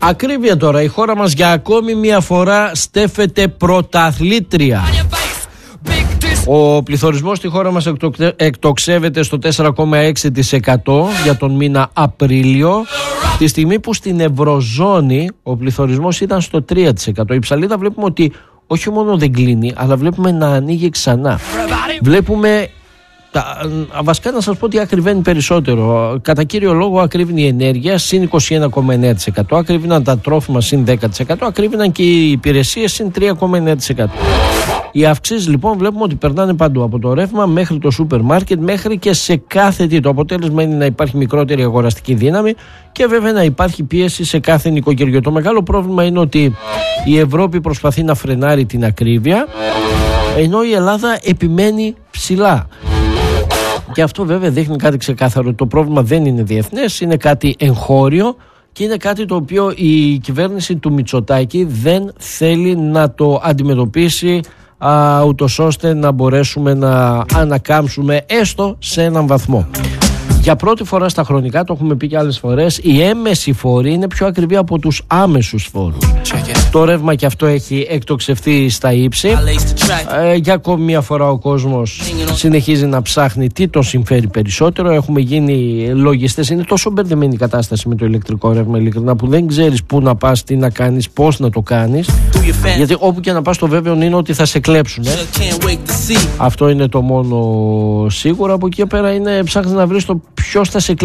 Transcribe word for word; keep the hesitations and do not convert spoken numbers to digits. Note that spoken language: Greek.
Ακρίβεια τώρα, η χώρα μας για ακόμη μια φορά στέφεται πρωταθλήτρια. Ο πληθωρισμός στη χώρα μας εκτοξεύεται στο τέσσερα κόμμα έξι τοις εκατό για τον μήνα Απρίλιο, τη στιγμή που στην Ευρωζώνη ο πληθωρισμός ήταν στο τρία τοις εκατό. Η ψαλίδα βλέπουμε ότι όχι μόνο δεν κλείνει, αλλά βλέπουμε να ανοίγει ξανά. Βλέπουμε, τα, βασικά να σας πω ότι ακριβένει περισσότερο. Κατά κύριο λόγο ακρίβηνε η ενέργεια συν είκοσι ένα κόμμα εννέα τοις εκατό, ακρίβηναν τα τρόφιμα συν δέκα τοις εκατό, ακρίβηναν και οι υπηρεσίες συν τρία κόμμα εννέα τοις εκατό. Οι αυξήσεις λοιπόν βλέπουμε ότι περνάνε παντού, από το ρεύμα μέχρι το σούπερ μάρκετ, μέχρι και σε κάθε τι. Το αποτέλεσμα είναι να υπάρχει μικρότερη αγοραστική δύναμη και βέβαια να υπάρχει πίεση σε κάθε νοικοκυριό. Το μεγάλο πρόβλημα είναι ότι η Ευρώπη προσπαθεί να φρενάρει την ακρίβεια, ενώ η Ελλάδα επιμένει ψηλά. Και αυτό βέβαια δείχνει κάτι ξεκάθαρο. Το πρόβλημα δεν είναι διεθνές, είναι κάτι εγχώριο και είναι κάτι το οποίο η κυβέρνηση του Μητσοτάκη δεν θέλει να το αντιμετωπίσει, α, ούτως ώστε να μπορέσουμε να ανακάμψουμε έστω σε έναν βαθμό. Για πρώτη φορά στα χρονικά, το έχουμε πει και άλλες φορές, η έμμεση φόρη είναι πιο ακριβή από τους άμεσους φόρους. Το ρεύμα και αυτό έχει εκτοξευθεί στα ύψη. Ε, για ακόμη μια φορά ο κόσμος συνεχίζει να ψάχνει τι τον συμφέρει περισσότερο. Έχουμε γίνει λογιστές. Είναι τόσο μπερδεμένη η κατάσταση με το ηλεκτρικό ρεύμα, ειλικρινά, που δεν ξέρεις πού να πας, τι να κάνεις, πώς να το κάνεις. Γιατί όπου και να πας, το βέβαιο είναι ότι θα σε κλέψουν. Ε. Αυτό είναι το μόνο σίγουρο. Από εκεί πέρα είναι ψάχνεις να βρεις το ποιος θα σε κλέψει.